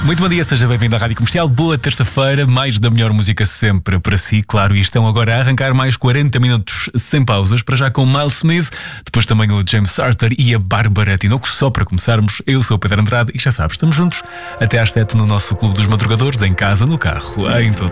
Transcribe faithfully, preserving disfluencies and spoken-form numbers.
Muito bom dia, seja bem-vindo à Rádio Comercial. Boa terça-feira, mais da melhor música sempre para si, claro. E estão agora a arrancar mais quarenta minutos sem pausas, para já com Miles Smith, depois também o James Arthur e a Bárbara Tinoco. Só para começarmos, eu sou o Pedro Andrade e já sabes, estamos juntos até às sete no nosso Clube dos Madrugadores, em casa, no carro, em todo